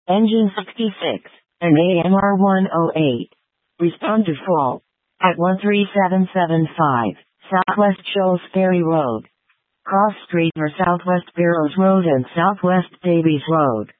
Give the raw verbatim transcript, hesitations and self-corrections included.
Engine sixty-six, and A M R one oh eight. Respond to fault at one three seven seven five, Southwest Shoals Ferry Road, Cross Street or Southwest Barrows Road and Southwest Davies Road.